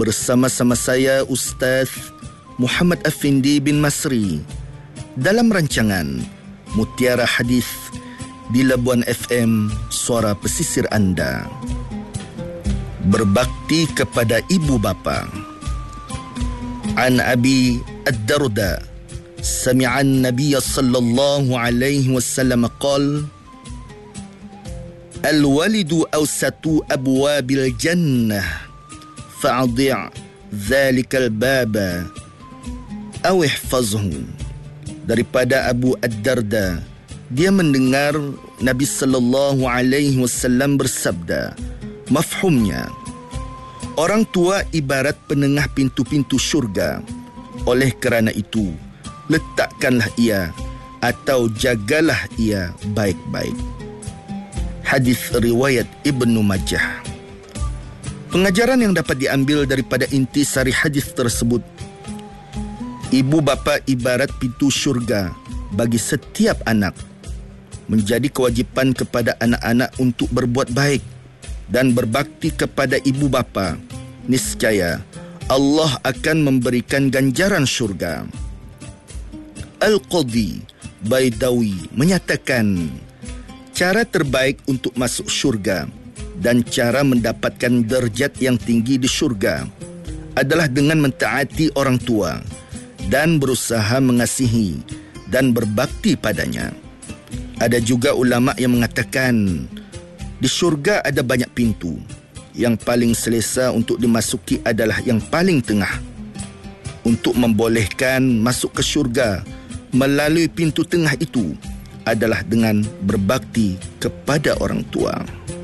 bersama-sama saya Ustaz Muhammad Afindi bin Masri dalam rancangan Mutiara Hadis di Labuan FM, suara pesisir anda. Berbakti kepada ibu bapa. An Abi Ad-Darda sami'an Nabiy sallallahu alaihi wasallam qala Al-walidu awsatu abwabil jannah fa'adhi' dhalikal baba aw ihfazhu. Daripada Abu Ad-Darda, dia mendengar Nabi sallallahu alaihi wasallam bersabda, mafhumnya, orang tua ibarat penengah pintu-pintu syurga. Oleh kerana itu, letakkanlah ia atau jagalah ia baik-baik. Hadis riwayat Ibnu Majah. Pengajaran yang dapat diambil daripada intisari hadis tersebut, ibu bapa ibarat pintu syurga bagi setiap anak. Menjadi kewajipan kepada anak-anak untuk berbuat baik dan berbakti kepada ibu bapa. Niscaya Allah akan memberikan ganjaran syurga. Al-Qadhi Baidawi menyatakan, cara terbaik untuk masuk syurga dan cara mendapatkan derajat yang tinggi di syurga adalah dengan mentaati orang tua dan berusaha mengasihi dan berbakti padanya. Ada juga ulama yang mengatakan, di syurga ada banyak pintu. Yang paling selesa untuk dimasuki adalah yang paling tengah. Untuk membolehkan masuk ke syurga melalui pintu tengah itu adalah dengan berbakti kepada orang tua.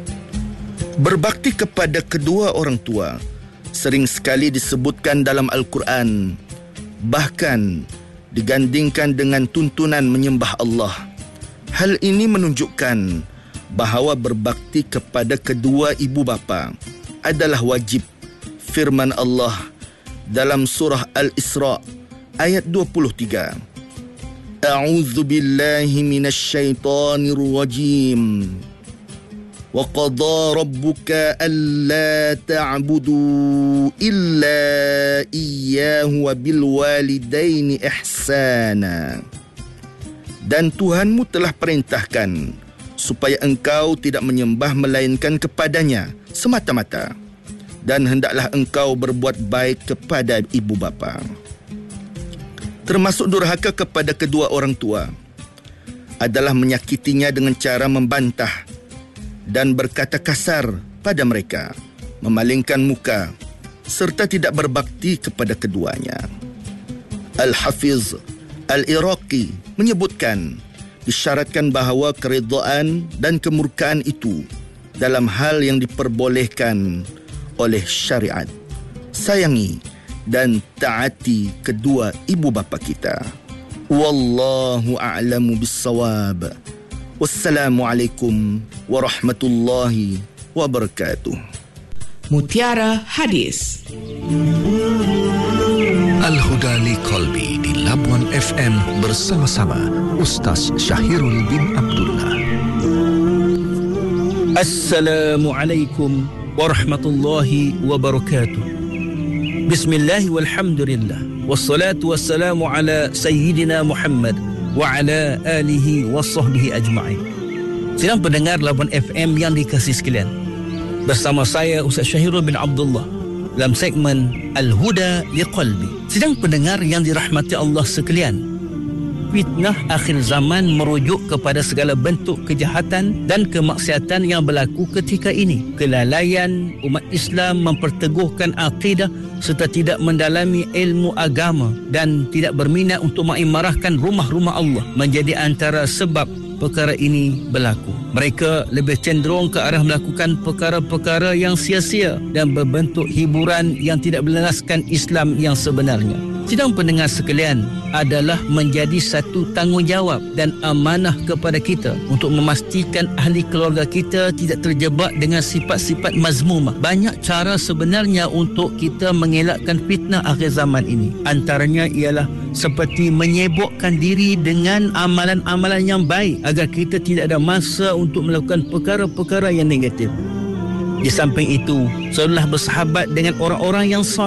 Berbakti kepada kedua orang tua sering sekali disebutkan dalam Al-Quran, bahkan digandingkan dengan tuntunan menyembah Allah. Hal ini menunjukkan bahawa berbakti kepada kedua ibu bapa adalah wajib. Firman Allah dalam surah Al-Isra ayat 23, A'udzu billahi minasy syaithanir rajim. Wa qadha rabbuka alla ta'budu illa iyyahu wa bil walidaini ihsana. Dan Tuhanmu telah perintahkan supaya engkau tidak menyembah melainkan kepadanya semata-mata, dan hendaklah engkau berbuat baik kepada ibu bapa. Termasuk durhaka kepada kedua orang tua adalah menyakitinya dengan cara membantah dan berkata kasar pada mereka, memalingkan muka serta tidak berbakti kepada keduanya. Al-Hafiz Al-Iraqi menyebutkan, disyaratkan bahawa keridaan dan kemurkaan itu dalam hal yang diperbolehkan oleh syariat. Sayangi dan taati kedua ibu bapa kita. Wallahu a'lamu bissawab. Wassalamualaikum warahmatullahi wabarakatuh. Mutiara Hadis Al-Huda li Qalbi di Labuan FM bersama-sama Ustaz Syahirul bin Abdullah. Assalamualaikum warahmatullahi wabarakatuh. Bismillah walhamdulillah wassalatu wassalamu ala sayyidina Muhammad wa ala alihi wa sahbihi ajma'in. Sedang pendengar Labuan FM yang dikasihi sekalian, bersama saya Ustaz Syahirul bin Abdullah dalam segmen Al-Huda li Qalbi. Sedang pendengar yang dirahmati Allah sekalian, fitnah akhir zaman merujuk kepada segala bentuk kejahatan dan kemaksiatan yang berlaku ketika ini. Kelalaian umat Islam memperteguhkan akidah serta tidak mendalami ilmu agama dan tidak berminat untuk mengimarahkan rumah-rumah Allah menjadi antara sebab perkara ini berlaku. Mereka lebih cenderung ke arah melakukan perkara-perkara yang sia-sia dan berbentuk hiburan yang tidak berlandaskan Islam yang sebenarnya. Sidang pendengar sekalian, adalah menjadi satu tanggungjawab dan amanah kepada kita untuk memastikan ahli keluarga kita tidak terjebak dengan sifat-sifat mazmumah. Banyak cara sebenarnya untuk kita mengelakkan fitnah akhir zaman ini. Antaranya ialah seperti menyibukkan diri dengan amalan-amalan yang baik agar kita tidak ada masa untuk melakukan perkara-perkara yang negatif. Di samping itu, selalulah bersahabat dengan orang-orang yang soleh